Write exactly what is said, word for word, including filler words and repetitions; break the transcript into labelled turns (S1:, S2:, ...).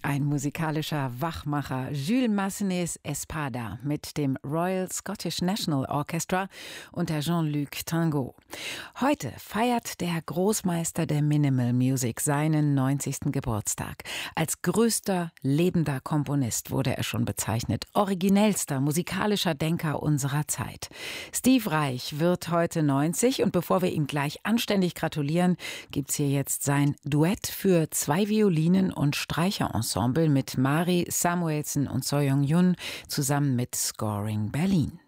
S1: Ein musikalischer Wachmacher, Jules Massenets Espada mit dem Royal Scottish National Orchestra unter Jean-Luc Tinguot. Heute feiert der Großmeister der Minimal Music seinen neunzigsten Geburtstag. Als größter lebender Komponist wurde er schon bezeichnet, originellster musikalischer Denker unserer Zeit. Steve Reich wird heute neunzig und bevor wir ihm gleich anständig gratulieren, gibt's hier jetzt sein Duett für zwei Violinen und Streicherensemble mit Mari Samuelson und So Young Yun zusammen mit Scoring Berlin.